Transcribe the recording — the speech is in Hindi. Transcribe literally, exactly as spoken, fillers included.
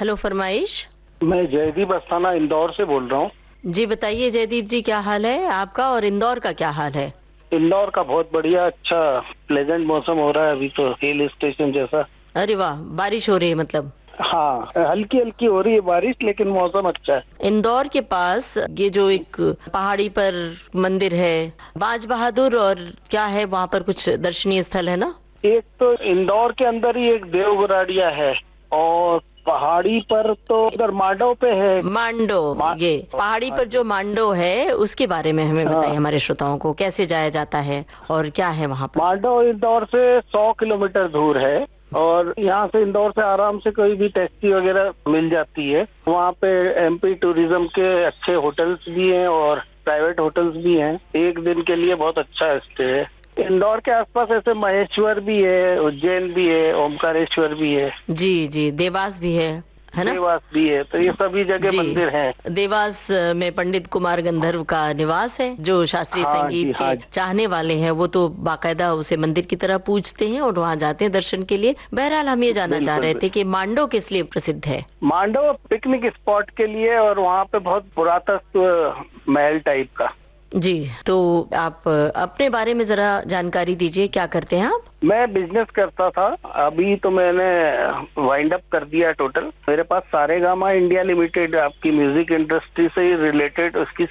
हेलो फरमाइश। मैं जयदीप अस्थाना इंदौर से बोल रहा हूँ। जी बताइए जयदीप जी, क्या हाल है आपका और इंदौर का क्या हाल है? इंदौर का बहुत बढ़िया, अच्छा प्लेजेंट मौसम हो रहा है अभी तो, हिल स्टेशन जैसा। अरे वाह, बारिश हो रही है मतलब? हाँ, हल्की हल्की हो रही है बारिश, लेकिन मौसम अच्छा है। इंदौर के पास ये जो एक पहाड़ी पर मंदिर है बाज बहादुर, और क्या है वहाँ पर कुछ दर्शनीय स्थल है ना? एक तो इंदौर के अंदर ही एक देवगराडिया है, और पहाड़ी पर तो उधर मांडव पे है। मांडो, मा... ये पहाड़ी हाँ पर जी। जो मांडो है उसके बारे में हमें बताइए, हाँ, हमारे श्रोताओं को कैसे जाया जाता है और क्या है वहाँ पर? मांडव इंदौर से सौ किलोमीटर दूर है, और यहाँ से इंदौर से आराम से कोई भी टैक्सी वगैरह मिल जाती है। वहाँ पे एमपी टूरिज्म के अच्छे होटल्स भी हैं और प्राइवेट होटल्स भी हैं। एक दिन के लिए बहुत अच्छा स्टे है। इंदौर के आसपास ऐसे महेश्वर भी है, उज्जैन भी है, ओमकारेश्वर भी है। जी जी, देवास भी है है ना? देवास भी है, तो ये सभी जगह जी, मंदिर हैं। देवास में पंडित कुमार गंधर्व का निवास है। जो शास्त्रीय हाँ जी, संगीत हाँ के जी। चाहने वाले हैं वो तो बाकायदा उसे मंदिर की तरह पूजते हैं और वहाँ जाते हैं दर्शन के लिए। बहरहाल हम ये जानना चाह बिल्कुल रहे थे बिल्कुल। कि मांडो किस लिए प्रसिद्ध है? मांडव पिकनिक स्पॉट के लिए, और वहाँ पे बहुत पुरातत्व महल टाइप का। जी, तो आप अपने बारे में जरा जानकारी दीजिए, क्या करते हैं आप? मैं बिजनेस करता था, अभी तो मैंने वाइंड अप कर दिया टोटल। मेरे पास सारेगामा इंडिया लिमिटेड, आपकी म्यूजिक इंडस्ट्री से रिलेटेड उसकी